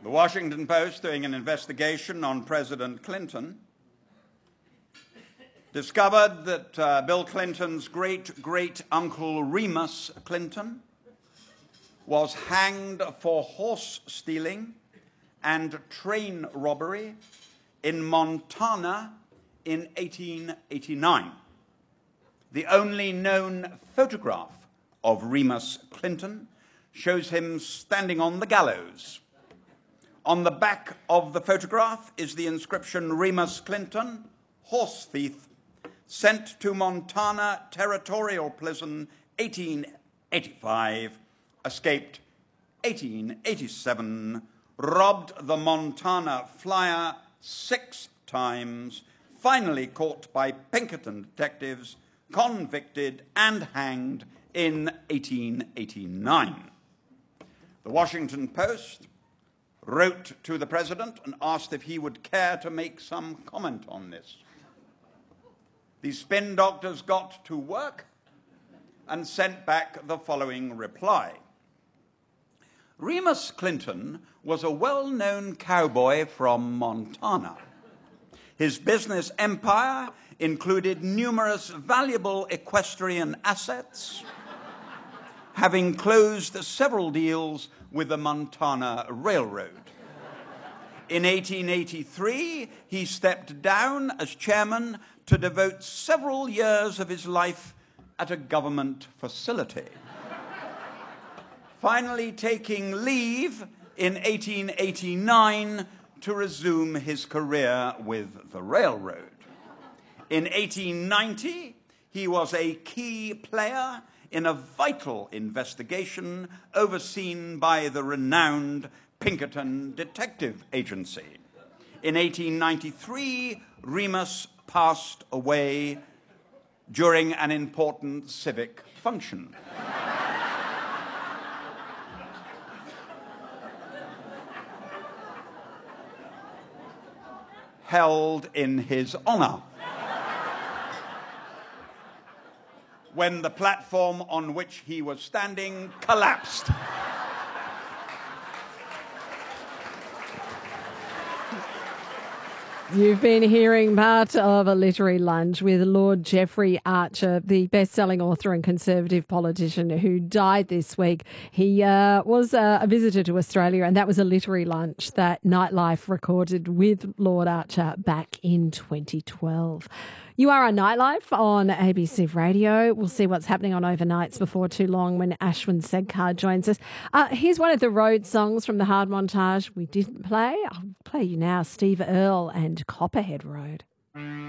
The Washington Post, doing an investigation on President Clinton, discovered that Bill Clinton's great-great-uncle Remus Clinton was hanged for horse stealing and train robbery in Montana in 1889. The only known photograph of Remus Clinton shows him standing on the gallows. On the back of the photograph is the inscription, Remus Clinton, horse thief, sent to Montana Territorial Prison 1885, escaped 1887, robbed the Montana Flyer 6 times, finally caught by Pinkerton detectives, convicted and hanged in 1889. The Washington Post wrote to the president and asked if he would care to make some comment on this. The spin doctors got to work and sent back the following reply. Remus Clinton was a well-known cowboy from Montana. His business empire included numerous valuable equestrian assets, having closed several deals with the Montana Railroad. In 1883, he stepped down as chairman to devote several years of his life at a government facility. Finally taking leave in 1889 to resume his career with the railroad. In 1890, he was a key player in a vital investigation overseen by the renowned Pinkerton Detective Agency. In 1893, Remus passed away during an important civic function. Held in his honor, when the platform on which he was standing collapsed. You've been hearing part of a literary lunch with Lord Jeffrey Archer, the best-selling author and Conservative politician who died this week. He was a visitor to Australia, and that was a literary lunch that Nightlife recorded with Lord Archer back in 2012. You are on Nightlife on ABC Radio. We'll see what's happening on overnights before too long when Ashwin Sedkar joins us. Here's one of the road songs from the hard montage we didn't play. I'll play you now, Steve Earle and Copperhead Road.